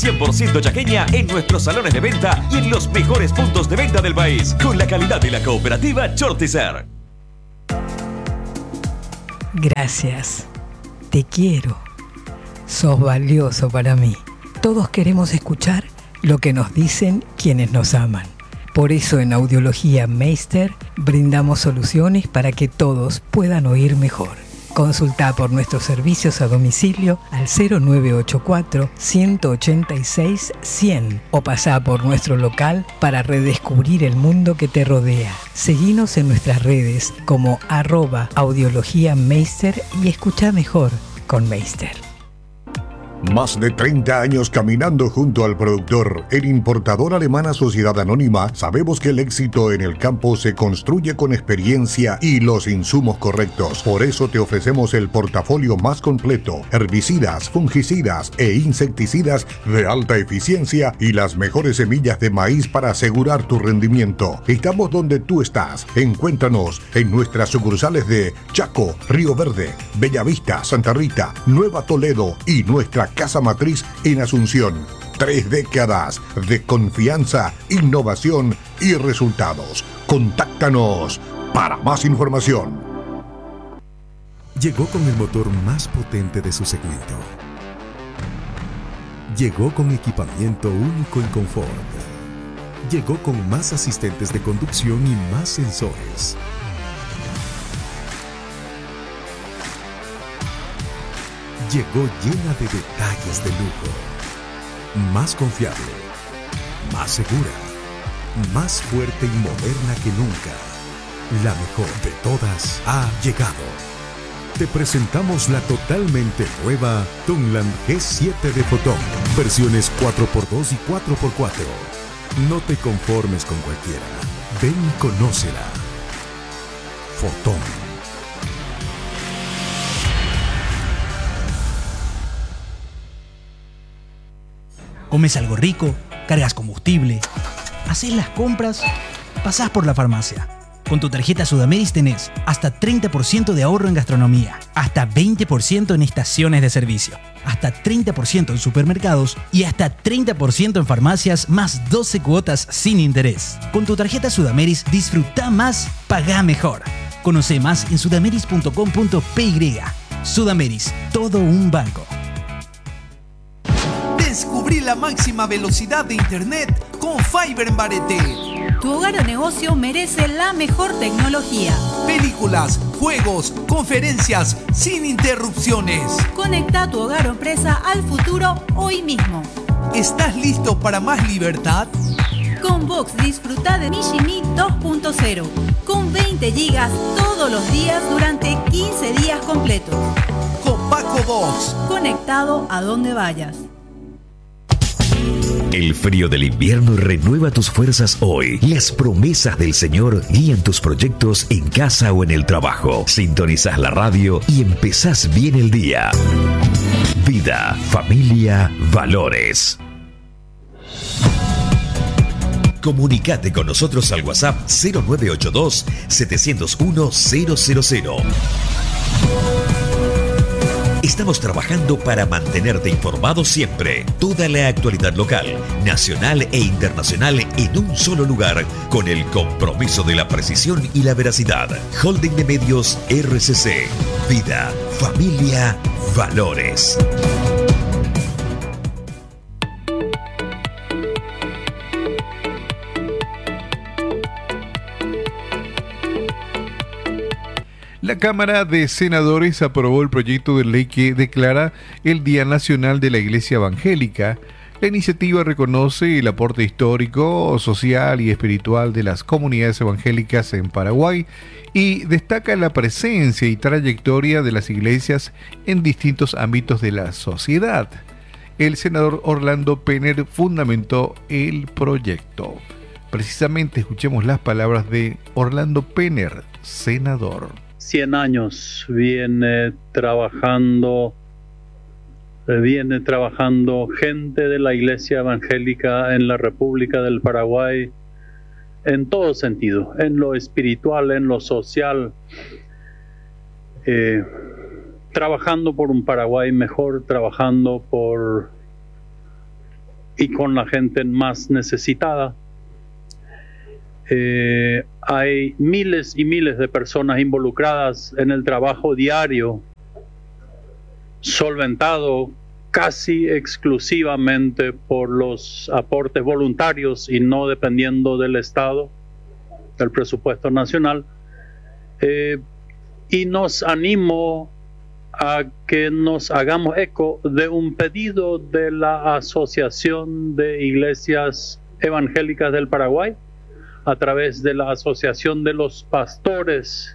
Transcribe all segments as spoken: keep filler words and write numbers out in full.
cien por ciento chaqueña en nuestros salones de venta y en los mejores puntos de venta del país, con la calidad de la cooperativa Chortizer. Gracias. Te quiero. Sos valioso para mí. Todos queremos escuchar lo que nos dicen quienes nos aman. Por eso en Audiología Meister brindamos soluciones para que todos puedan oír mejor. Consulta por nuestros servicios a domicilio al cero nueve ocho cuatro, uno ocho seis, cien o pasá por nuestro local para redescubrir el mundo que te rodea. Seguinos en nuestras redes como arroba Audiología Meister y escucha mejor con Meister. Más de treinta años caminando junto al productor. En Importadora Alemana Sociedad Anónima sabemos que el éxito en el campo se construye con experiencia y los insumos correctos. Por eso te ofrecemos el portafolio más completo: herbicidas, fungicidas e insecticidas de alta eficiencia y las mejores semillas de maíz para asegurar tu rendimiento. Estamos donde tú estás. Encuéntranos en nuestras sucursales de Chaco, Río Verde, Bellavista, Santa Rita, Nueva Toledo y nuestra casa matriz en Asunción. Tres décadas de confianza, innovación y resultados. Contáctanos para más información. Llegó con el motor más potente de su segmento. Llegó con equipamiento único en confort. Llegó con más asistentes de conducción y más sensores. Llegó llena de detalles de lujo. Más confiable, más segura, más fuerte y moderna que nunca. La mejor de todas ha llegado. Te presentamos la totalmente nueva Tungland G siete de Fotón. Versiones cuatro por dos y cuatro por cuatro. No te conformes con cualquiera. Ven y conócela. Fotón. Comes algo rico, cargas combustible, haces las compras, pasás por la farmacia. Con tu tarjeta Sudameris tenés hasta treinta por ciento de ahorro en gastronomía, hasta veinte por ciento en estaciones de servicio, hasta treinta por ciento en supermercados y hasta treinta por ciento en farmacias, más doce cuotas sin interés. Con tu tarjeta Sudameris disfruta más, pagá mejor. Conoce más en sudameris punto com punto pe ye. Sudameris, todo un banco. Descubrí la máxima velocidad de internet con Fiber en Bareté. Tu hogar o negocio merece la mejor tecnología. Películas, juegos, conferencias, sin interrupciones. Conecta tu hogar o empresa al futuro hoy mismo. ¿Estás listo para más libertad? Con Vox disfruta de Mijimi dos punto cero, con veinte gigas todos los días durante quince días completos. Con Paco Vox. Conectado a donde vayas. El frío del invierno renueva tus fuerzas hoy. Las promesas del Señor guían tus proyectos en casa o en el trabajo. Sintonizás la radio y empezás bien el día. Vida, familia, valores. Comunicate con nosotros al WhatsApp cero nueve ocho dos, siete cero uno, cero cero cero. Estamos trabajando para mantenerte informado siempre. Toda la actualidad local, nacional e internacional en un solo lugar, con el compromiso de la precisión y la veracidad. Holding de Medios R C C. Vida, familia, valores. La Cámara de Senadores aprobó el proyecto de ley que declara el Día Nacional de la Iglesia Evangélica. La iniciativa reconoce el aporte histórico, social y espiritual de las comunidades evangélicas en Paraguay y destaca la presencia y trayectoria de las iglesias en distintos ámbitos de la sociedad. El senador Orlando Penner fundamentó el proyecto. Precisamente escuchemos las palabras de Orlando Penner, senador. cien años viene trabajando, viene trabajando gente de la Iglesia Evangélica en la República del Paraguay en todo sentido, en lo espiritual, en lo social, eh, trabajando por un Paraguay mejor, trabajando por y con la gente más necesitada. Eh, hay miles y miles de personas involucradas en el trabajo diario, solventado casi exclusivamente por los aportes voluntarios y no dependiendo del Estado, del presupuesto nacional. Eh, y nos animo a que nos hagamos eco de un pedido de la Asociación de Iglesias Evangélicas del Paraguay, a través de la Asociación de los Pastores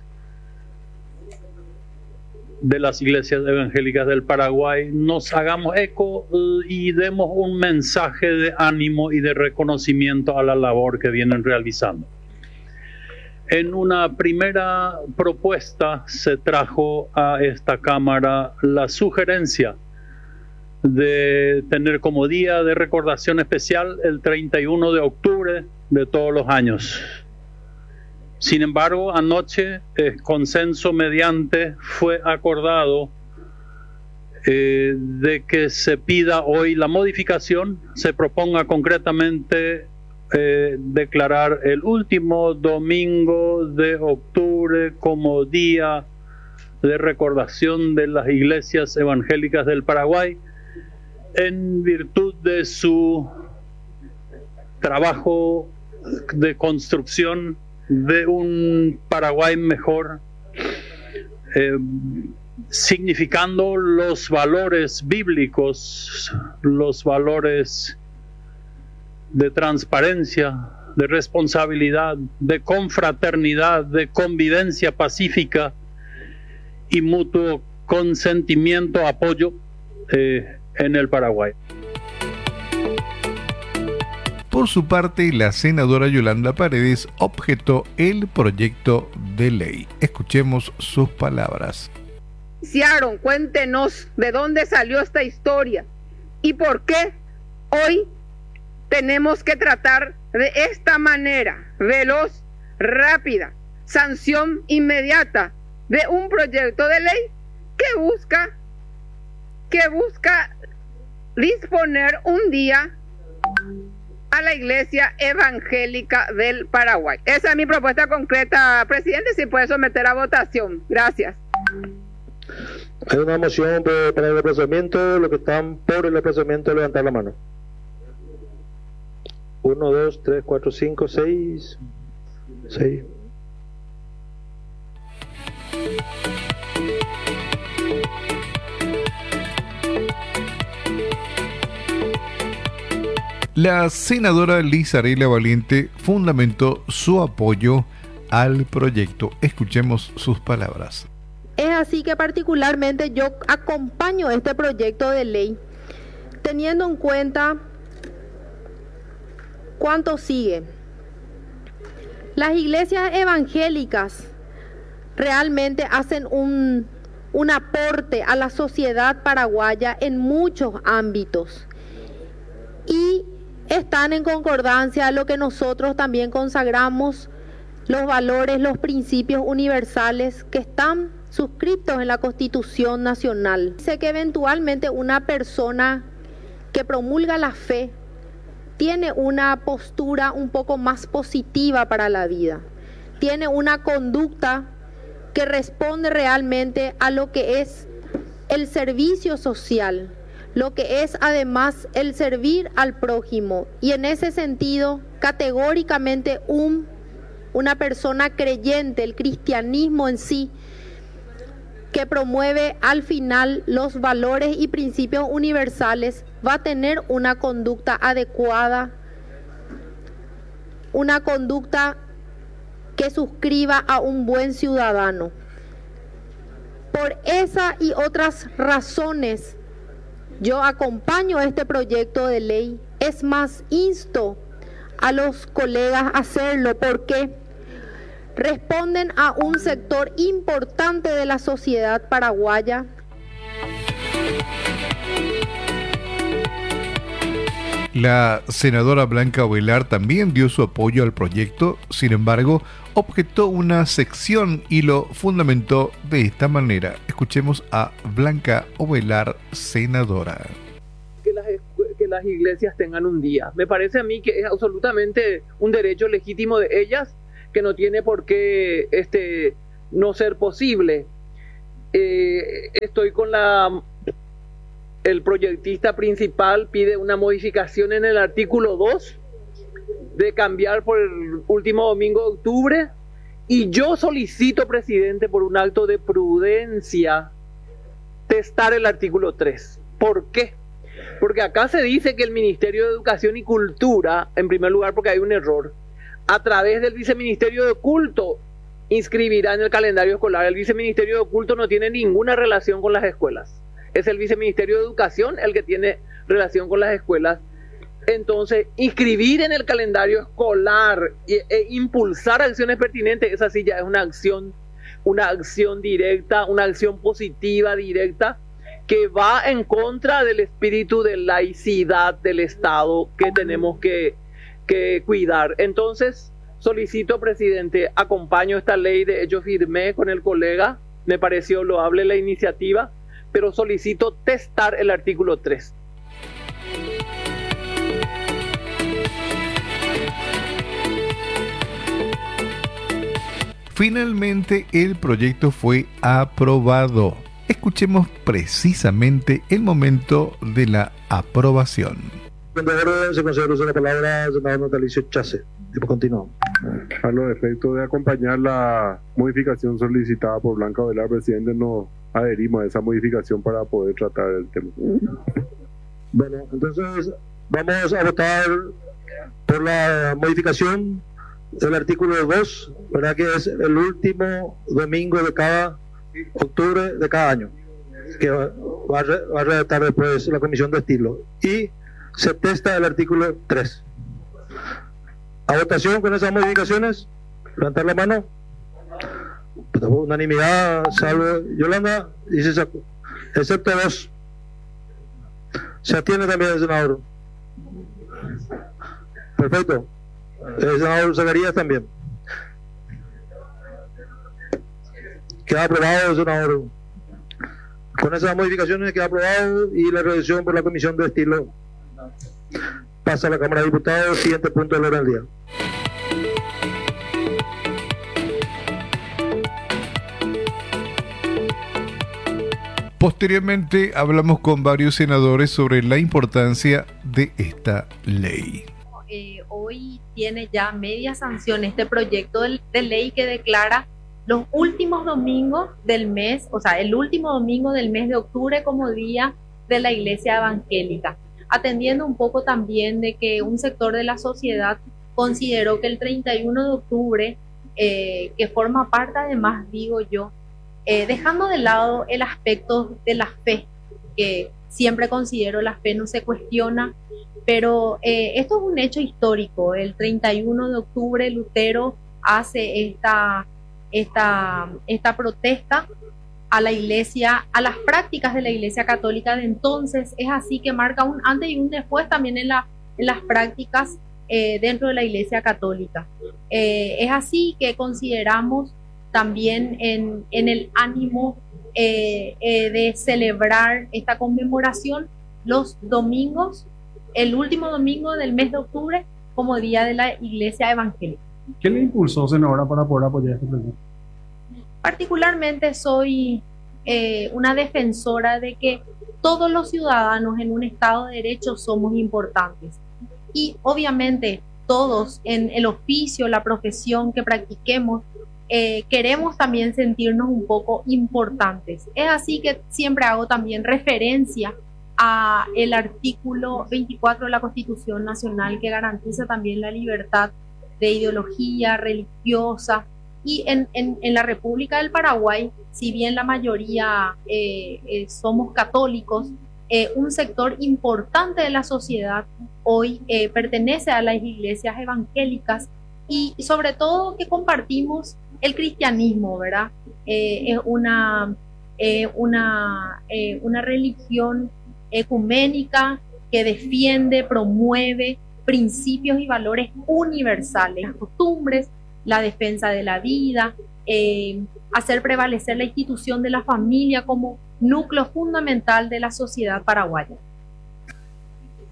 de las Iglesias Evangélicas del Paraguay, nos hagamos eco y demos un mensaje de ánimo y de reconocimiento a la labor que vienen realizando. En una primera propuesta se trajo a esta Cámara la sugerencia de tener como día de recordación especial el treinta y uno de octubre de todos los años. Sin embargo, anoche, eh, consenso mediante, fue acordado eh, de que se pida hoy la modificación, se proponga concretamente eh, declarar el último domingo de octubre como día de recordación de las iglesias evangélicas del Paraguay, en virtud de su trabajo de construcción de un Paraguay mejor, eh, significando los valores bíblicos, los valores de transparencia, de responsabilidad, de confraternidad, de convivencia pacífica y mutuo consentimiento, apoyo eh, en el Paraguay. Por su parte, la senadora Yolanda Paredes objetó el proyecto de ley. Escuchemos sus palabras. Iniciaron, cuéntenos de dónde salió esta historia y por qué hoy tenemos que tratar de esta manera, veloz, rápida, sanción inmediata de un proyecto de ley que busca, que busca disponer un día a la Iglesia Evangélica del Paraguay. Esa es mi propuesta concreta, presidente, si puede someter a votación. Gracias. Hay una moción para el aplazamiento. Los que están por el aplazamiento, levantar la mano. Uno, dos, tres, cuatro, cinco, seis. Seis. La senadora Lizarela Valiente fundamentó su apoyo al proyecto. Escuchemos sus palabras. Es así que particularmente yo acompaño este proyecto de ley, teniendo en cuenta cuánto sigue. Las iglesias evangélicas realmente hacen un, un aporte a la sociedad paraguaya en muchos ámbitos y están en concordancia a lo que nosotros también consagramos, los valores, los principios universales que están suscritos en la Constitución Nacional. Sé que eventualmente una persona que promulga la fe tiene una postura un poco más positiva para la vida, tiene una conducta que responde realmente a lo que es el servicio social, lo que es además el servir al prójimo, y en ese sentido categóricamente un, una persona creyente, el cristianismo en sí, que promueve al final los valores y principios universales, va a tener una conducta adecuada, una conducta que suscriba a un buen ciudadano. Por esa y otras razones, yo acompaño este proyecto de ley. Es más, insto a los colegas a hacerlo porque responden a un sector importante de la sociedad paraguaya. La senadora Blanca Ovelar también dio su apoyo al proyecto, sin embargo, objetó una sección y lo fundamentó de esta manera. Escuchemos a Blanca Ovelar, senadora. Que las, que las iglesias tengan un día. Me parece a mí que es absolutamente un derecho legítimo de ellas, que no tiene por qué este, no ser posible. Eh, estoy con la... El proyectista principal pide una modificación en el artículo dos, de cambiar por el último domingo de octubre, y yo solicito, presidente, por un acto de prudencia, testar el artículo tres. ¿Por qué? Porque acá se dice que el Ministerio de Educación y Cultura, en primer lugar porque hay un error, a través del Viceministerio de Culto inscribirá en el calendario escolar. El Viceministerio de Culto no tiene ninguna relación con las escuelas. Es el Viceministerio de Educación el que tiene relación con las escuelas. Entonces, inscribir en el calendario escolar e, e impulsar acciones pertinentes, esa sí ya es una acción, una acción directa, una acción positiva, directa, que va en contra del espíritu de laicidad del Estado que tenemos que, que cuidar. Entonces, solicito, presidente, acompaño esta ley, de hecho firmé con el colega, me pareció loable la iniciativa, pero solicito testar el artículo tres. Finalmente el proyecto fue aprobado. Escuchemos precisamente el momento de la aprobación. Se considera uso de la palabra senador Natalicio Chase. Continuamos. A los efectos de acompañar la modificación solicitada por Blanca Ovelar, presidente, nos adherimos a esa modificación para poder tratar el tema. Bueno, entonces vamos a votar por la modificación del artículo dos, ¿verdad? Que es el último domingo de cada octubre de cada año, que va, va, a, re, va a redactar después la comisión de estilo, y se testa el artículo tres. A votación con esas modificaciones, levantar la mano. Pues, unanimidad, salvo Yolanda, y se sacó, excepto dos. Se atiende también el senador. Perfecto. El senador Zacarías también. Queda aprobado el senador. Con esas modificaciones queda aprobado, y la revisión por la comisión de estilo pasa a la Cámara de Diputados. Siguiente punto del orden del día. Posteriormente hablamos con varios senadores sobre la importancia de esta ley. Eh, hoy tiene ya media sanción este proyecto de, de ley que declara los últimos domingos del mes, o sea, el último domingo del mes de octubre como día de la Iglesia Evangélica, atendiendo un poco también de que un sector de la sociedad consideró que el treinta y uno de octubre, eh, que forma parte además, digo yo, eh, dejando de lado el aspecto de la fe, que siempre considero la fe no se cuestiona, pero eh, esto es un hecho histórico. El treinta y uno de octubre Lutero hace esta, esta, esta protesta a la iglesia, a las prácticas de la Iglesia Católica de entonces. Es así que marca un antes y un después también en, la, en las prácticas eh, dentro de la Iglesia Católica. Eh, es así que consideramos también en, en el ánimo eh, eh, de celebrar esta conmemoración los domingos, el último domingo del mes de octubre, como Día de la Iglesia Evangélica. ¿Qué le impulsó, senadora, para poder apoyar este proyecto? Particularmente soy eh, una defensora de que todos los ciudadanos en un Estado de Derecho somos importantes. Y obviamente todos en el oficio, la profesión que practiquemos, eh, queremos también sentirnos un poco importantes. Es así que siempre hago también referencia a el artículo veinticuatro de la Constitución Nacional, que garantiza también la libertad de ideología religiosa. Y en, en, en la República del Paraguay, si bien la mayoría eh, eh, somos católicos, eh, un sector importante de la sociedad hoy eh, pertenece a las iglesias evangélicas, y sobre todo que compartimos el cristianismo, ¿verdad? Eh, es una, eh, una, eh, una religión ecuménica que defiende, promueve principios y valores universales, las costumbres, la defensa de la vida, eh, hacer prevalecer la institución de la familia como núcleo fundamental de la sociedad paraguaya.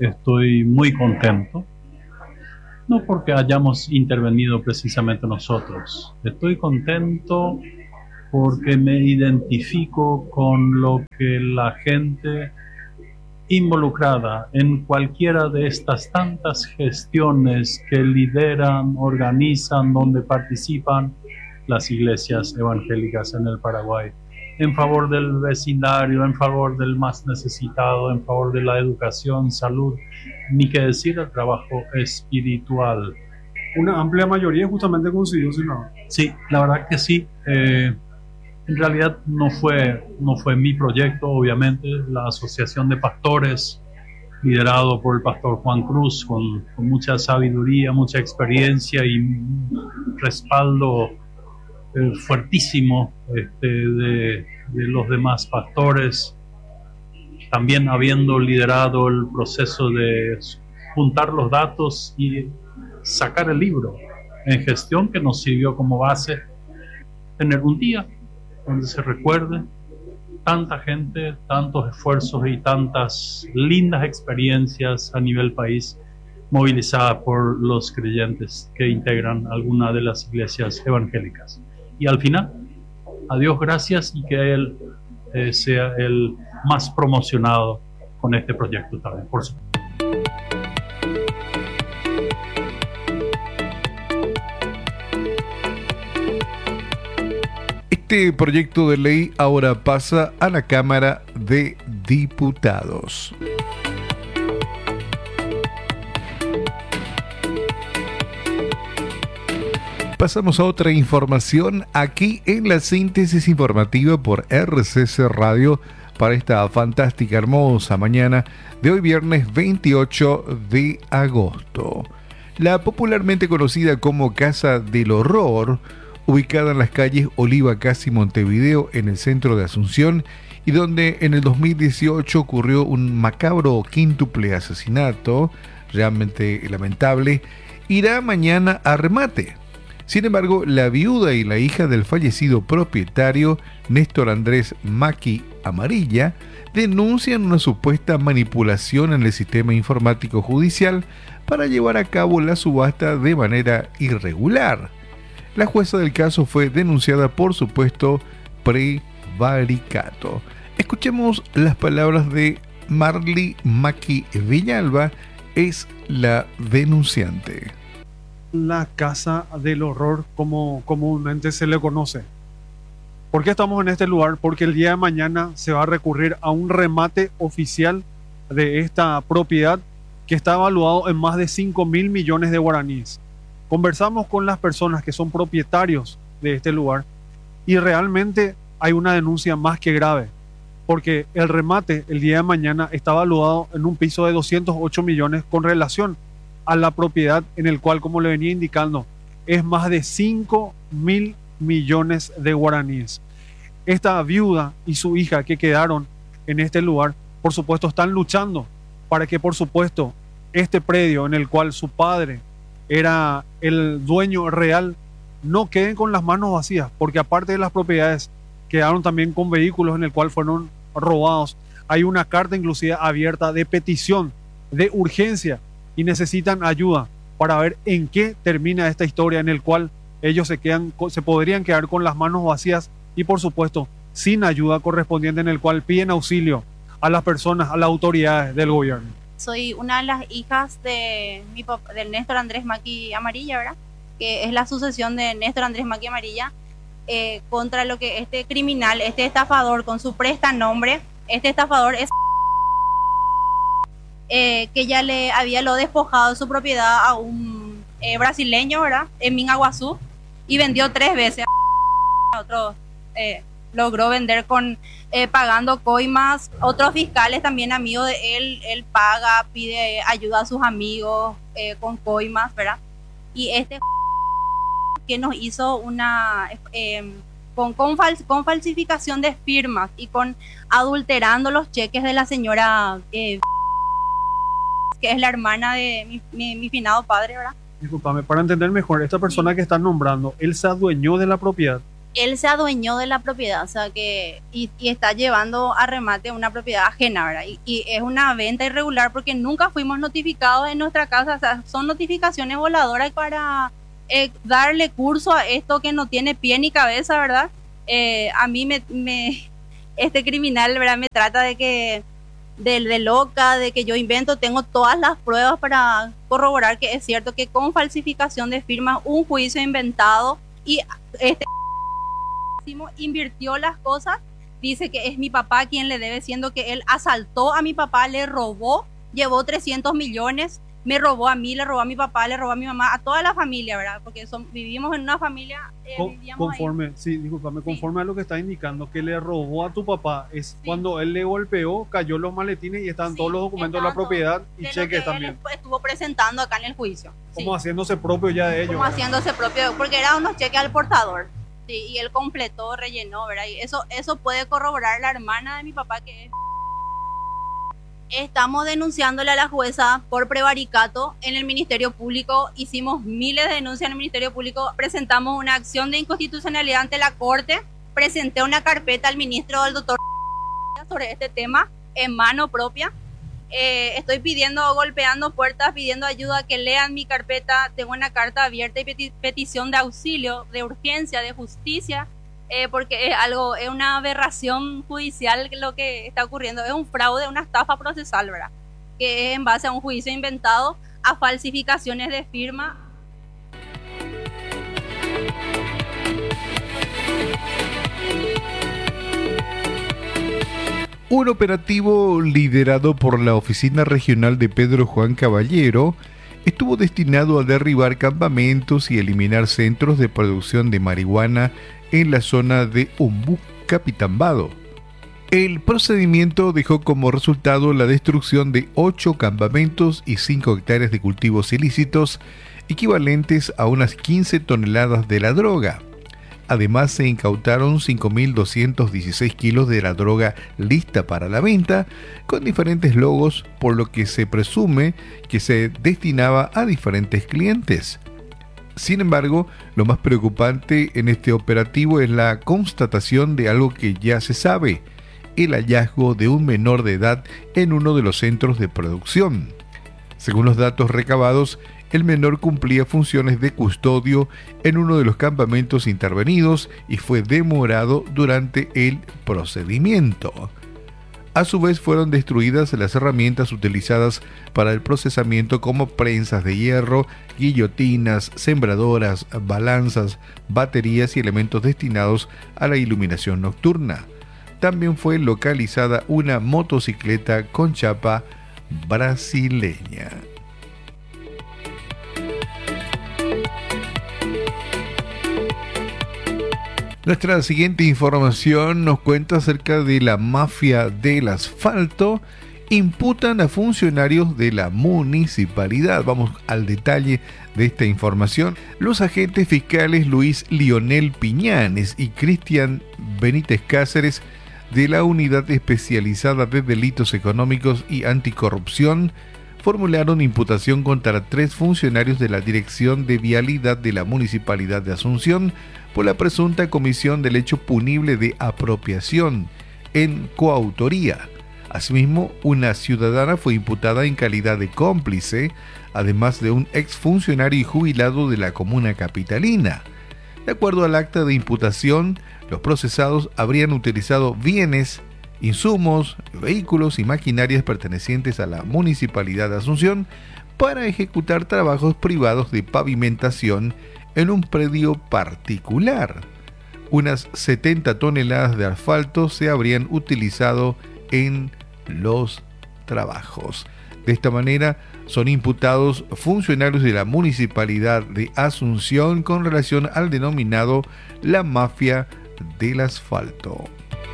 estoy muy contento, no porque hayamos intervenido precisamente nosotros, estoy contento porque me identifico con lo que la gente involucrada en cualquiera de estas tantas gestiones que lideran, organizan, donde participan las iglesias evangélicas en el Paraguay, en favor del vecindario, en favor del más necesitado, en favor de la educación, salud, ni que decir el trabajo espiritual. Una amplia mayoría justamente coincidió, senador. Sí, la verdad que sí. Eh, en realidad no fue, no fue mi proyecto, obviamente. La Asociación de Pastores, liderado por el pastor Juan Cruz, con, con mucha sabiduría, mucha experiencia y respaldo eh, fuertísimo este, de, de los demás pastores, también habiendo liderado el proceso de juntar los datos y sacar el libro en gestión, que nos sirvió como base, tener un día donde se recuerde tanta gente, tantos esfuerzos y tantas lindas experiencias a nivel país movilizadas por los creyentes que integran alguna de las iglesias evangélicas. Y al final, a Dios gracias, y que Él eh, sea el más promocionado con este proyecto también, por supuesto. Este proyecto de ley ahora pasa a la Cámara de Diputados. Pasamos a otra información aquí en la síntesis informativa por R C C Radio para esta fantástica, hermosa mañana de hoy, viernes veintiocho de agosto. La popularmente conocida como Casa del Horror, ubicada en las calles Oliva Casi Montevideo, en el centro de Asunción, y donde en el dos mil dieciocho ocurrió un macabro quíntuple asesinato, realmente lamentable, irá mañana a remate. Sin embargo, la viuda y la hija del fallecido propietario, Néstor Andrés Maki Amarilla, denuncian una supuesta manipulación en el sistema informático judicial para llevar a cabo la subasta de manera irregular. La jueza del caso fue denunciada por supuesto prevaricato. Escuchemos las palabras de Marly Maki Villalba, es la denunciante. La Casa del Horror, como comúnmente se le conoce. ¿Por qué estamos en este lugar? Porque el día de mañana se va a recurrir a un remate oficial de esta propiedad que está evaluado en más de cinco mil millones de guaraníes. Conversamos con las personas que son propietarios de este lugar y realmente hay una denuncia más que grave, porque el remate el día de mañana está evaluado en un piso de doscientos ocho millones con relación a la propiedad, en el cual, como le venía indicando, es más de cinco mil millones de guaraníes. Esta viuda y su hija que quedaron en este lugar, por supuesto, están luchando para que, por supuesto, este predio en el cual su padre era el dueño real, no queden con las manos vacías, porque aparte de las propiedades, quedaron también con vehículos en el cual fueron robados. Hay una carta inclusive abierta de petición, de urgencia, y necesitan ayuda para ver en qué termina esta historia, en el cual ellos se quedan, se podrían quedar con las manos vacías y, por supuesto, sin ayuda correspondiente, en el cual piden auxilio a las personas, a las autoridades del gobierno. Soy una de las hijas de mi papá, del Néstor Andrés Maki Amarilla, ¿verdad? Que es la sucesión de Néstor Andrés Maki Amarilla, eh, contra lo que este criminal, este estafador con su prestanombre, este estafador es eh, que ya le había lo despojado de su propiedad a un eh, brasileño, ¿verdad? En Mingaguazú, y vendió tres veces a otro. Eh, logró vender con eh, pagando coimas. Otros fiscales también amigos de él, él paga, pide ayuda a sus amigos eh, con coimas, ¿verdad? Y este que nos hizo una eh, con, con, fal, con falsificación de firmas y con adulterando los cheques de la señora eh, que es la hermana de mi, mi, mi finado padre, ¿verdad? Disculpame, para entender mejor, esta persona sí. que están nombrando, ¿él se adueñó de la propiedad? él se adueñó de la propiedad, o sea que, y, y está llevando a remate una propiedad ajena, ¿verdad? Y, y es una venta irregular porque nunca fuimos notificados en nuestra casa, o sea, son notificaciones voladoras para eh, darle curso a esto que no tiene pie ni cabeza, ¿verdad? Eh, a mí me, me, este criminal, ¿verdad? Me trata de que, de, de loca, de que yo invento, tengo todas las pruebas para corroborar que es cierto que con falsificación de firmas, un juicio inventado y este invirtió las cosas, dice que es mi papá quien le debe, siendo que él asaltó a mi papá, le robó, llevó trescientos millones, me robó a mí, le robó a mi papá, le robó a mi mamá, a toda la familia, ¿verdad? Porque son, vivimos en una familia... Eh, Con, conforme, ahí. sí, discúlpame, conforme sí. a lo que está indicando, que le robó a tu papá, es sí. cuando él le golpeó, cayó los maletines y están sí, todos los documentos de la propiedad y cheques también. Estuvo presentando acá en el juicio. Como sí. haciéndose propio ya de ellos. Como haciéndose propio, porque eran unos cheques al portador. Sí, y él completó, rellenó, ¿verdad? Y eso, eso puede corroborar la hermana de mi papá que es... Estamos denunciándole a la jueza por prevaricato en el Ministerio Público. Hicimos miles de denuncias en el Ministerio Público. Presentamos una acción de inconstitucionalidad ante la Corte. Presenté una carpeta al ministro del doctor sobre este tema en mano propia. Eh, estoy pidiendo, golpeando puertas, pidiendo ayuda, que lean mi carpeta. Tengo una carta abierta y peti- petición de auxilio, de urgencia, de justicia, eh, porque es algo, es una aberración judicial lo que está ocurriendo. Es un fraude, una estafa procesal, ¿verdad? Que es en base a un juicio inventado, a falsificaciones de firma. Un operativo liderado por la Oficina Regional de Pedro Juan Caballero estuvo destinado a derribar campamentos y eliminar centros de producción de marihuana en la zona de Umbú-Capitambado. El procedimiento dejó como resultado la destrucción de ocho campamentos y cinco hectáreas de cultivos ilícitos, equivalentes a unas quince toneladas de la droga. Además, se incautaron cinco mil doscientos dieciséis kilos de la droga lista para la venta, con diferentes logos, por lo que se presume que se destinaba a diferentes clientes. Sin embargo, lo más preocupante en este operativo es la constatación de algo que ya se sabe: el hallazgo de un menor de edad en uno de los centros de producción. Según los datos recabados, el menor cumplía funciones de custodio en uno de los campamentos intervenidos y fue demorado durante el procedimiento. A su vez, fueron destruidas las herramientas utilizadas para el procesamiento, como prensas de hierro, guillotinas, sembradoras, balanzas, baterías y elementos destinados a la iluminación nocturna. También fue localizada una motocicleta con chapa brasileña. Nuestra siguiente información nos cuenta acerca de la mafia del asfalto. Imputan a funcionarios de la municipalidad. Vamos al detalle de esta información. Los agentes fiscales Luis Lionel Piñanes y Cristian Benítez Cáceres, de la Unidad Especializada de Delitos Económicos y Anticorrupción, formularon imputación contra tres funcionarios de la Dirección de Vialidad de la Municipalidad de Asunción por la presunta comisión del hecho punible de apropiación en coautoría. Asimismo, una ciudadana fue imputada en calidad de cómplice, además de un exfuncionario y jubilado de la comuna capitalina. De acuerdo al acta de imputación, los procesados habrían utilizado bienes, insumos, vehículos y maquinarias pertenecientes a la Municipalidad de Asunción para ejecutar trabajos privados de pavimentación en un predio particular. Unas setenta toneladas de asfalto se habrían utilizado en los trabajos. De esta manera, son imputados funcionarios de la Municipalidad de Asunción con relación al denominado la mafia del asfalto.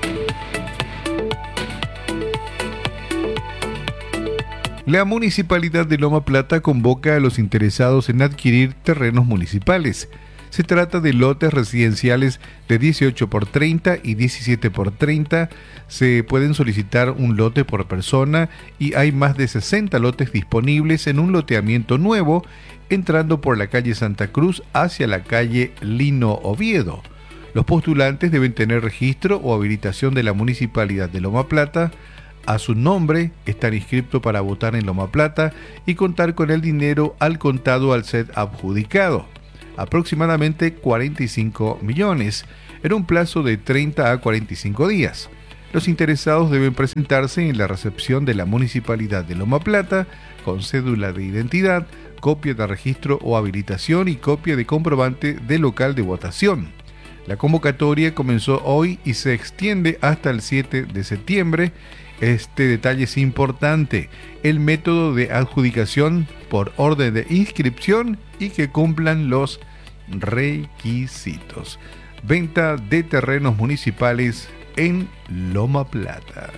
La Municipalidad de Loma Plata convoca a los interesados en adquirir terrenos municipales. Se trata de lotes residenciales de dieciocho por treinta y diecisiete por treinta. Se pueden solicitar un lote por persona y hay más de sesenta lotes disponibles en un loteamiento nuevo, entrando por la calle Santa Cruz hacia la calle Lino Oviedo. Los postulantes deben tener registro o habilitación de la Municipalidad de Loma Plata a su nombre, estar inscripto para votar en Loma Plata y contar con el dinero al contado al ser adjudicado, aproximadamente cuarenta y cinco millones, en un plazo de treinta a cuarenta y cinco días. Los interesados deben presentarse en la recepción de la Municipalidad de Loma Plata con cédula de identidad, copia de registro o habilitación y copia de comprobante de local de votación. La convocatoria comenzó hoy y se extiende hasta el siete de septiembre. Este detalle es importante: el método de adjudicación por orden de inscripción y que cumplan los requisitos. Venta de terrenos municipales en Loma Plata.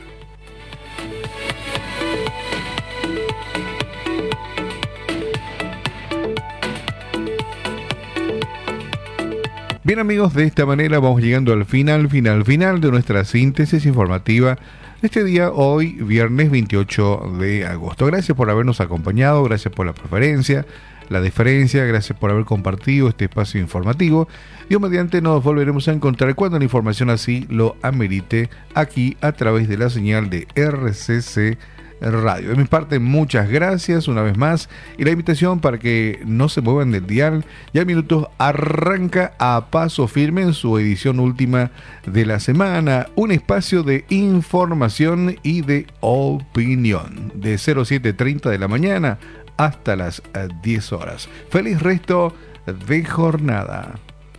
Bien amigos, de esta manera vamos llegando al final, final, final de nuestra síntesis informativa de este día, hoy, viernes veintiocho de agosto. Gracias por habernos acompañado, gracias por la preferencia, la deferencia, gracias por haber compartido este espacio informativo. Dios mediante nos volveremos a encontrar cuando la información así lo amerite, aquí a través de la señal de R C C Radio. De mi parte, muchas gracias una vez más y la invitación para que no se muevan del dial. Ya en minutos arranca a paso firme en su edición última de la semana, un espacio de información y de opinión de cero siete treinta de la mañana hasta las diez horas. Feliz resto de jornada.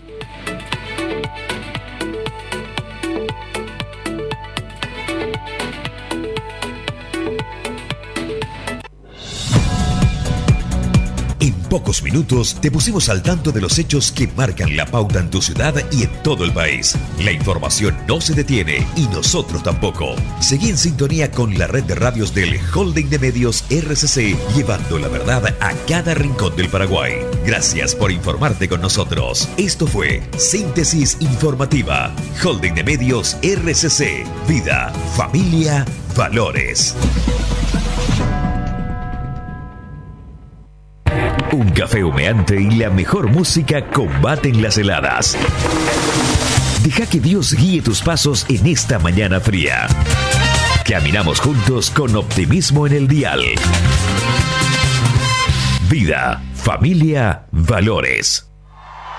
En pocos minutos te pusimos al tanto de los hechos que marcan la pauta en tu ciudad y en todo el país. La información no se detiene y nosotros tampoco. Seguí en sintonía con la red de radios del Holding de Medios R C C, llevando la verdad a cada rincón del Paraguay. Gracias por informarte con nosotros. Esto fue Síntesis Informativa. Holding de Medios R C C. Vida, familia, valores. Un café humeante y la mejor música combaten las heladas. Deja que Dios guíe tus pasos en esta mañana fría. Caminamos juntos con optimismo en el dial. Vida, familia, valores.